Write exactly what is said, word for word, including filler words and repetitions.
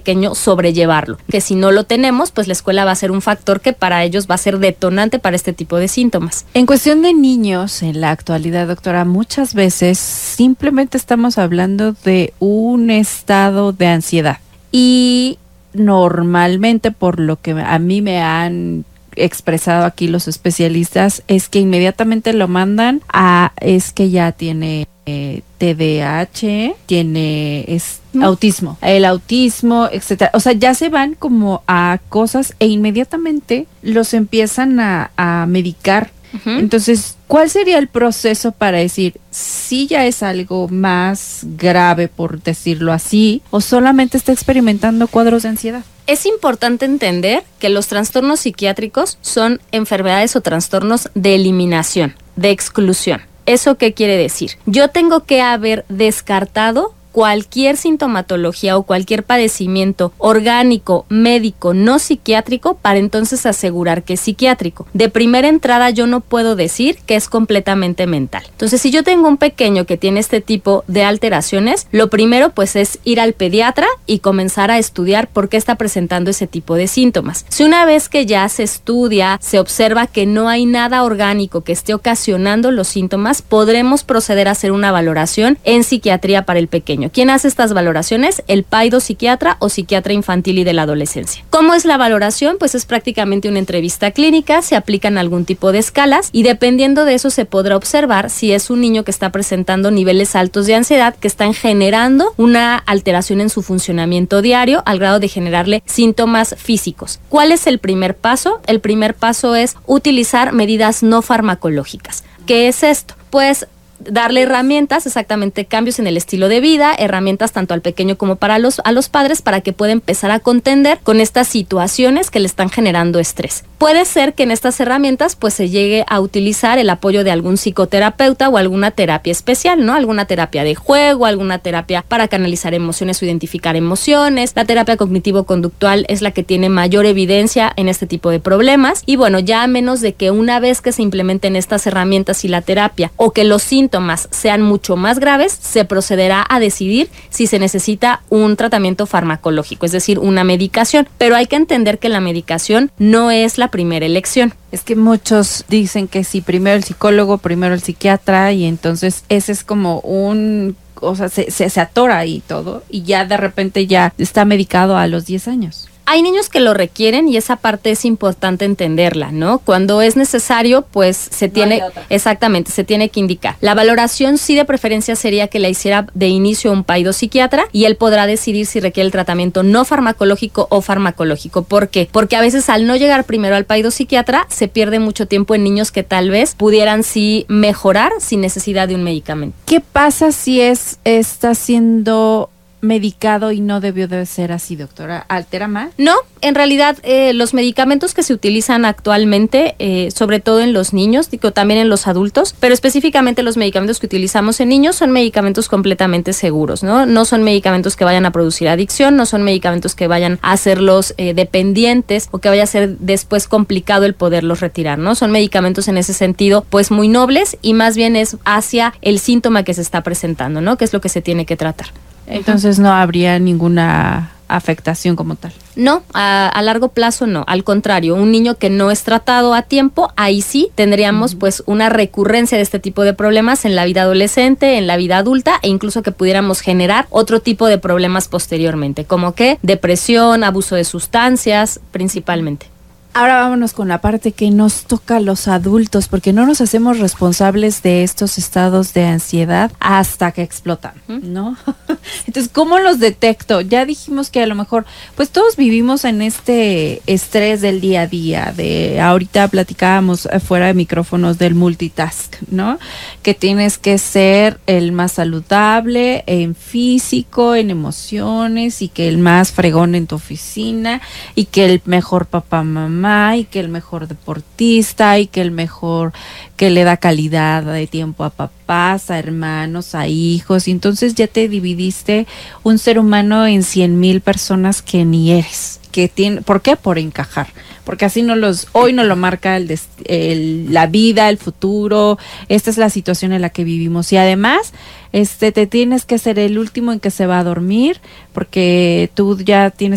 pequeño sobrellevarlo, que si no lo tenemos, pues la escuela va a ser un factor que para ellos va a ser detonante para este tipo de síntomas. En cuestión de niños, en la actualidad, doctora, muchas veces simplemente estamos hablando de un estado de ansiedad y normalmente, por lo que a mí me han expresado aquí los especialistas, es que inmediatamente lo mandan a, es que ya tiene eh, T D A H, tiene es, ¿Mm? autismo, el autismo, etcétera. O sea, ya se van como a cosas e inmediatamente los empiezan a, a medicar. Uh-huh. Entonces, ¿cuál sería el proceso para decir si ya es algo más grave, por decirlo así, o solamente está experimentando cuadros de ansiedad? Es importante entender que los trastornos psiquiátricos son enfermedades o trastornos de eliminación, de exclusión. ¿Eso qué quiere decir? Yo tengo que haber descartado cualquier sintomatología o cualquier padecimiento orgánico, médico, no psiquiátrico, para entonces asegurar que es psiquiátrico. De primera entrada yo no puedo decir que es completamente mental. Entonces, si yo tengo un pequeño que tiene este tipo de alteraciones, lo primero pues es ir al pediatra y comenzar a estudiar por qué está presentando ese tipo de síntomas. Si una vez que ya se estudia, se observa que no hay nada orgánico que esté ocasionando los síntomas, podremos proceder a hacer una valoración en psiquiatría para el pequeño. ¿Quién hace estas valoraciones? El paidopsiquiatra o psiquiatra infantil y de la adolescencia. ¿Cómo es la valoración? Pues es prácticamente una entrevista clínica, se aplican algún tipo de escalas y dependiendo de eso se podrá observar si es un niño que está presentando niveles altos de ansiedad que están generando una alteración en su funcionamiento diario al grado de generarle síntomas físicos. ¿Cuál es el primer paso? El primer paso es utilizar medidas no farmacológicas. ¿Qué es esto? Pues darle herramientas, exactamente cambios en el estilo de vida, herramientas tanto al pequeño como para los, a los padres para que pueda empezar a contender con estas situaciones que le están generando estrés. Puede ser que en estas herramientas pues se llegue a utilizar el apoyo de algún psicoterapeuta o alguna terapia especial, ¿no? Alguna terapia de juego, alguna terapia para canalizar emociones o identificar emociones. La terapia cognitivo-conductual es la que tiene mayor evidencia en este tipo de problemas y bueno, ya a menos de que una vez que se implementen estas herramientas y la terapia o que los síntomas sean mucho más graves, se procederá a decidir si se necesita un tratamiento farmacológico, es decir, una medicación. Pero hay que entender que la medicación no es la primera elección. Es que muchos dicen que sí, primero el psicólogo, primero el psiquiatra, y entonces ese es como un... O sea, se, se, se atora ahí todo y ya de repente ya está medicado a los diez años. Hay niños que lo requieren y esa parte es importante entenderla, ¿no? Cuando es necesario, pues se no tiene, exactamente, se tiene que indicar. La valoración sí de preferencia sería que la hiciera de inicio un paidopsiquiatra y él podrá decidir si requiere el tratamiento no farmacológico o farmacológico. ¿Por qué? Porque a veces al no llegar primero al paidopsiquiatra se pierde mucho tiempo en niños que tal vez pudieran sí mejorar sin necesidad de un medicamento. ¿Qué pasa si es está siendo medicado y no debió de ser así, doctora? ¿Altera más? No, en realidad eh, los medicamentos que se utilizan actualmente, eh, sobre todo en los niños, digo también en los adultos, pero específicamente los medicamentos que utilizamos en niños son medicamentos completamente seguros, ¿no? No son medicamentos que vayan a producir adicción, no son medicamentos que vayan a hacerlos eh, dependientes o que vaya a ser después complicado el poderlos retirar, ¿no? Son medicamentos en ese sentido pues muy nobles y más bien es hacia el síntoma que se está presentando, ¿no? Que es lo que se tiene que tratar. Entonces no habría ninguna afectación como tal. No, a, a largo plazo no, al contrario, un niño que no es tratado a tiempo, ahí sí tendríamos uh-huh. pues una recurrencia de este tipo de problemas en la vida adolescente, en la vida adulta e incluso que pudiéramos generar otro tipo de problemas posteriormente, como que depresión, abuso de sustancias principalmente. Ahora vámonos con la parte que nos toca a los adultos, porque no nos hacemos responsables de estos estados de ansiedad hasta que explotan, ¿no? Entonces, ¿cómo los detecto? Ya dijimos que a lo mejor, pues todos vivimos en este estrés del día a día, de ahorita platicábamos fuera de micrófonos del multitask, ¿no? Que tienes que ser el más saludable en físico, en emociones, y que el más fregón en tu oficina, y que el mejor papá, mamá, y que el mejor deportista y que el mejor que le da calidad de tiempo a papás, a hermanos, a hijos, y entonces ya te dividiste un ser humano en cien mil personas que ni eres, que tiene, ¿por qué? Por encajar, porque así no los, hoy no lo marca el, el la vida, el futuro, esta es la situación en la que vivimos y además este te tienes que ser el último en que se va a dormir porque tú ya tienes